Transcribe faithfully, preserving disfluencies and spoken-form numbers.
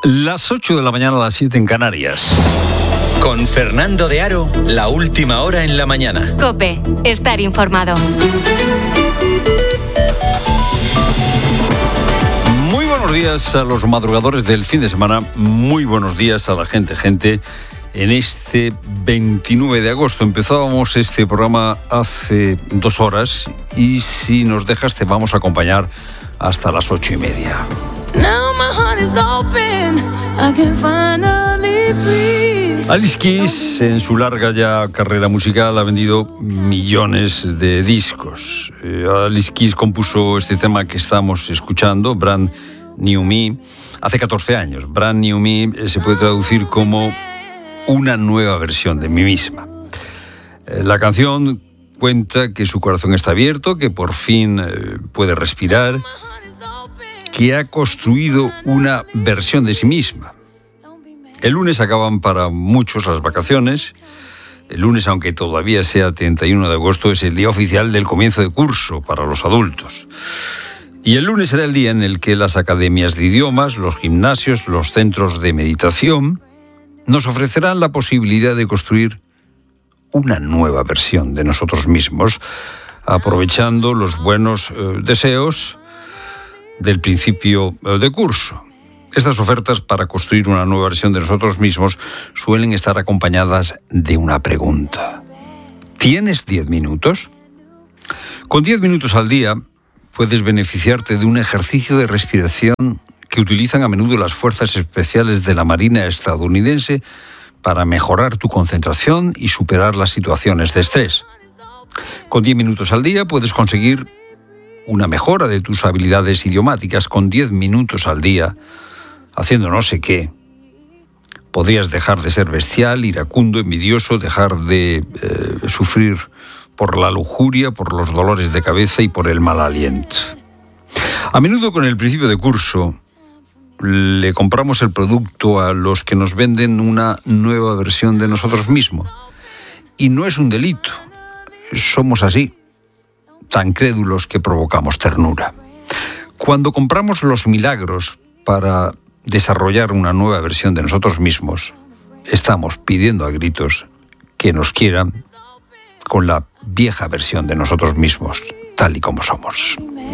Las ocho de la mañana a las siete en Canarias. Con Fernando de Aro, la última hora en la mañana. COPE, estar informado. Muy buenos días a los madrugadores del fin de semana. Muy buenos días a la gente, gente. En este veintinueve de agosto empezábamos este programa hace dos horas y si nos dejas te vamos a acompañar hasta las ocho y media. Alice Keys, en su larga ya carrera musical, ha vendido millones de discos. Eh, Alice Keys compuso este tema que estamos escuchando, Brand New Me, hace catorce años. Brand New Me eh, se puede traducir como una nueva versión de mí misma. Eh, la canción cuenta que su corazón está abierto, que por fin eh, puede respirar, que ha construido una versión de sí misma. El lunes acaban para muchos las vacaciones. El lunes, aunque todavía sea treinta y uno de agosto, es el día oficial del comienzo de curso para los adultos. Y el lunes será el día en el que las academias de idiomas, los gimnasios, los centros de meditación nos ofrecerán la posibilidad de construir una nueva versión de nosotros mismos, aprovechando los buenos eh, deseos del principio de curso. Estas ofertas para construir una nueva versión de nosotros mismos suelen estar acompañadas de una pregunta. ¿Tienes diez minutos? Con diez minutos al día puedes beneficiarte de un ejercicio de respiración que utilizan a menudo las fuerzas especiales de la Marina estadounidense para mejorar tu concentración y superar las situaciones de estrés. Con diez minutos al día puedes conseguir una mejora de tus habilidades idiomáticas. Con diez minutos al día, haciendo no sé qué, podrías dejar de ser bestial, iracundo, envidioso, dejar de eh, sufrir por la lujuria, por los dolores de cabeza y por el mal aliento. A menudo con el principio de curso le compramos el producto a los que nos venden una nueva versión de nosotros mismos. Y no es un delito. Somos así, tan crédulos que provocamos ternura. Cuando compramos los milagros para desarrollar una nueva versión de nosotros mismos, estamos pidiendo a gritos que nos quieran con la vieja versión de nosotros mismos, tal y como somos.